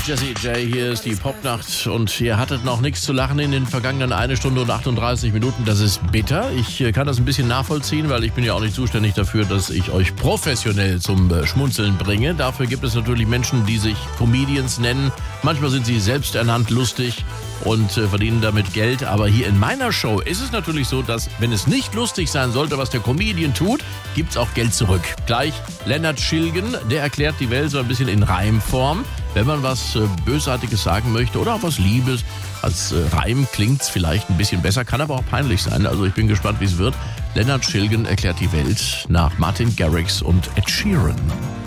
Jessie J, hier ist die Popnacht und ihr hattet noch nichts zu lachen in den vergangenen 1 Stunde und 38 Minuten. Das ist bitter. Ich kann das ein bisschen nachvollziehen, weil ich bin ja auch nicht zuständig dafür, dass ich euch professionell zum Schmunzeln bringe. Dafür gibt es natürlich Menschen, die sich Comedians nennen. Manchmal sind sie selbsternannt lustig und verdienen damit Geld. Aber hier in meiner Show ist es natürlich so, dass, wenn es nicht lustig sein sollte, was der Comedian tut, gibt's auch Geld zurück. Gleich Lennart Schilgen, der erklärt die Welt so ein bisschen in Reimform. Wenn man was Bösartiges sagen möchte oder auch was Liebes, als Reim klingt's vielleicht ein bisschen besser, kann aber auch peinlich sein. Also ich bin gespannt, wie es wird. Lennart Schilgen erklärt die Welt nach Martin Garrix und Ed Sheeran.